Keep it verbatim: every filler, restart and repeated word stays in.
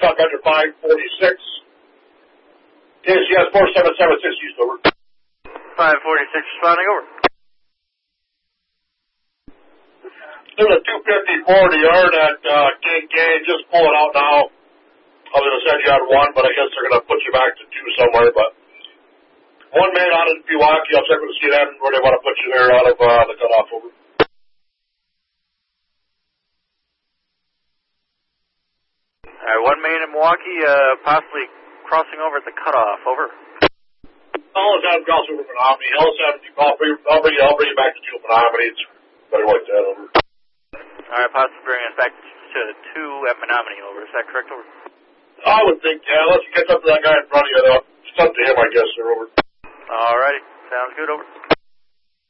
Stop Metro five forty-six. K C S four seven seven six, East, over. five forty-six responding, over. There's a two fifty-four to yard at uh, King Gang, just pulling out now. I was going to send you out one, but I guess they're going to put you back to two somewhere. But one man out in Pewaukee, I'll check with the C N N where they want to put you there out of uh, the cutoff, over. All right, one main in Milwaukee, uh, possibly crossing over at the cutoff, over. I'll let Adam cross over Menominee. I'll, I'll, bring, I'll, bring you, I'll bring you back to two Menominee. It's better like that, over. All right, possibly bringing us back to two at Menominee, over. Is that correct, over? I would think, yeah, unless you catch up to that guy in front of you, though. It's up to him, I guess, they're over. All righty, sounds good, over.